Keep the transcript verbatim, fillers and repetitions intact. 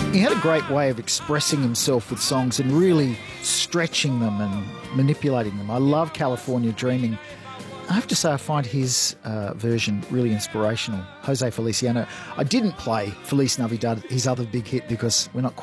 He had a great way of expressing himself with songs and really stretching them and manipulating them. I love California Dreaming. I have to say I find his uh, version really inspirational. Jose Feliciano. I didn't play Feliz Navidad, his other big hit, because we're not